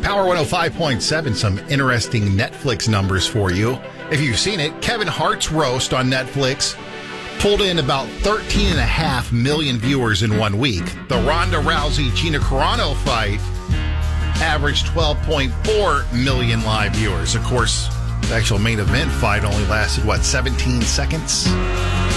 Power 105.7, some interesting Netflix numbers for you. If you've seen it, Kevin Hart's roast on Netflix pulled in about 13.5 million viewers in 1 week. The Ronda Rousey-Gina Carano fight averaged 12.4 million live viewers. Of course, the actual main event fight only lasted, 17 seconds?